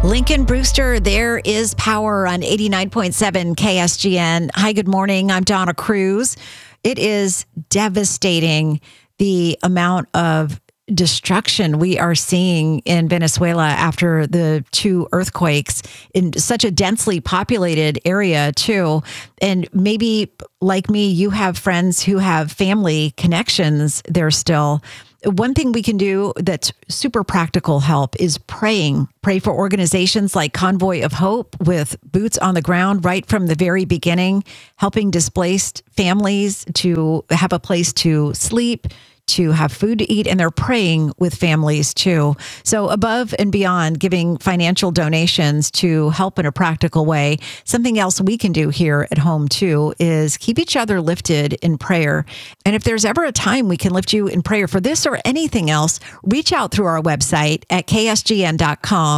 Lincoln Brewster, there is power on 89.7 KSGN. Hi, good morning. I'm Donna Cruz. It is devastating the amount of destruction we are seeing in Venezuela after the two earthquakes in such a densely populated area too. And maybe like me, you have friends who have family connections there still. One thing we can do that's super practical help is praying. Pray for organizations like Convoy of Hope with boots on the ground right from the very beginning, helping displaced families to have a place to sleep, to have food to eat, and they're praying with families too. So above and beyond giving financial donations to help in a practical way, something else we can do here at home too is keep each other lifted in prayer. And if there's ever a time we can lift you in prayer for this or anything else, reach out through our website at ksgn.com.